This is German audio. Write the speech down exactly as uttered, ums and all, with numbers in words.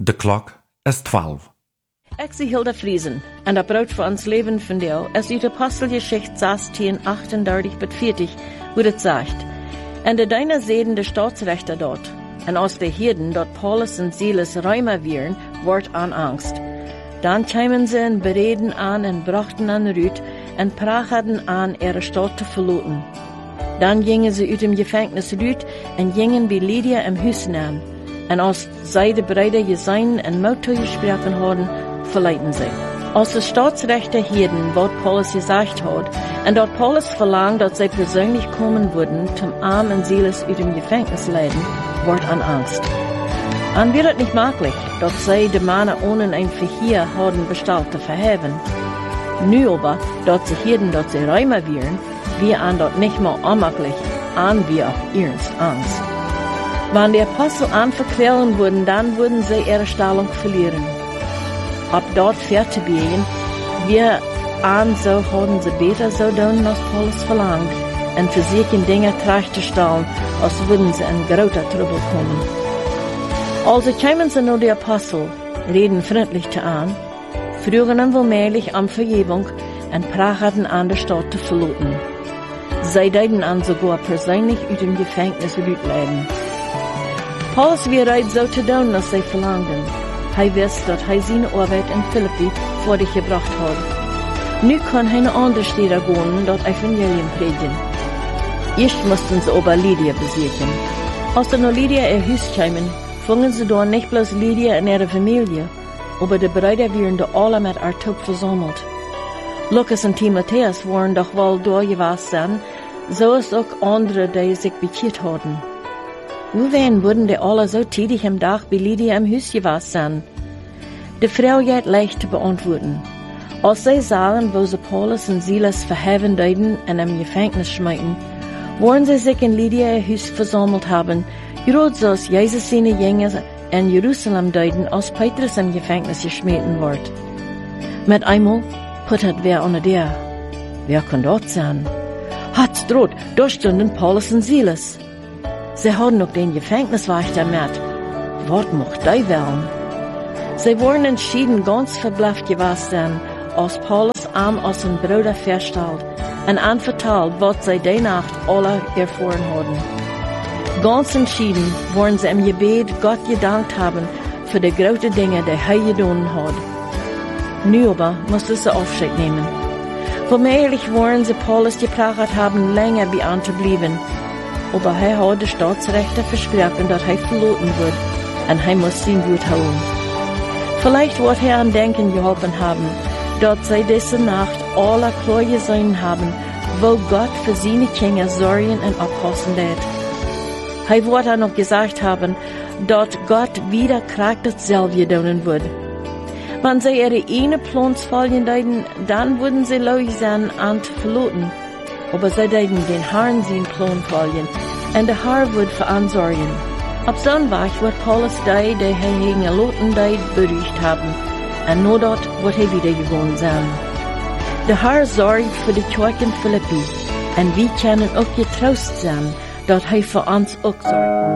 De klok is twaalf. Ik zie Hilda Friesen en dat brood voor ons leven van jou is uit Apostelgeschichte zestien, achtendertig bis veertig, wo het zegt. En de deiner zeden de staatsrechter dort, en als de Hirden dort Paulus en Silas ruimer wieren, wordt aan angst. Dan kwamen ze en bereden aan en brachten aan Ruth en prachten aan ihre Stadt te verlaten. Dan gingen ze uit dem Gefängnis Ruth en gingen bij Lydia im Huis aan. En als zij de Brüder gezien en moed gesproken hadden, verleiten sie. Als de staatsrechter Hirden, wat Paulus gesagt hat, en dat Paulus verlangt, dat zij persönlich kommen würden, zum Arm en Silas uit dem Gefängnis leiden, wordt an Angst. An wird es nicht möglich, dat zij de Männer ohne ein Verkehr hadden bestellt te verheben. Nu aber, dat sie Hirden, dat sie Räumer wären, wir an dort nicht mehr unmöglich, an wir auch ernst Angst. Wenn die Apostel anverqueren würden, dann würden sie ihre Stellung verlieren. Ab dort fertig gehen, wir an so haben sie besser so tun, als Paulus verlangt, und für sich in Dinge tracht zu stellen, als würden sie in großer Trubel kommen. Also kamen sie nur die Apostel, reden freundlich zu an, frügen ihn wohlmählich um Vergebung und prachten an der Stadt zu verlassen. Sie deuten an sogar persönlich aus dem Gefängnis rütleiden. Paulus war bereit so zu tun, als sie verlangten. Er wusste, dass er seine Arbeit in Philippi vor dich gebracht hat. Nu kann er eine andere Städte gehen, dort Evangelium predigen. Erst mussten sie aber Lydia besiegen. Als sie nach Lydia ihr Haus kamen, fingen sie dort nicht bloß Lydia und ihre Familie, aber die Brüder waren da alle mit ihr Trupp versammelt. Lukas und Timotheus waren doch wohl da gewesen, so es auch andere, die sich bekehrt hatten. Wohin würden die alle so tätig am Tag bei Lydia im Haus gewesen sein? Die Frau geht leicht zu beantworten. Als sie sahen, wo sie Paulus und Silas verheven deuten und im Gefängnis schmeiten, wollen sie sich in Lydia ihr Haus versammelt haben, gerade so als Jesus seine Jünger in Jerusalem deuten, als Petrus im Gefängnis geschmeten wird. Mit einmal puttert wer unter der. Wer kann dort sein? Hat's droht, da stunden Paulus und Silas. Sie haben noch den Gefängniswächter mit. Was mocht die wollen? Sie wurden entschieden ganz verblüfft gewesen, als Paulus arm als ein Bruder feststellt und anvertelt, was sie die Nacht alle erfahren hatten. Ganz entschieden wurden sie im Gebet Gott gedankt haben für die großen Dinge, die er getan hat. Nu aber mussten sie Aufschied nehmen. Womöglich wollen sie Paulus geprahrt haben, länger bei ihm zu bleiben. Aber er hat der Staatsrechter versprochen, dass er verloren wird, und er muss sein Wort halten. Vielleicht wird er an Denken geholfen haben, dass sie diese Nacht alle klar gesehen haben, wo Gott für seine Kinder sorgen und aufpassen wird. Er wird auch noch gesagt haben, dass Gott wieder Kraft selber tun wird. Wenn sie ihre eine Plans folgen deuten, dann würden sie lau sein, an zu verloren. Aber sie deuten den Herrn sein Plan folgen, und der Herr wird für uns sorgen. Ab Sonntag wird Paulus die, die er gegen Loten die beruhigt haben, und nur dort wird er wieder gewohnt sein. Der Herr sorgt für die Kirche in Philippi, und wir können auch getrost sein, dass er für uns auch sorgt.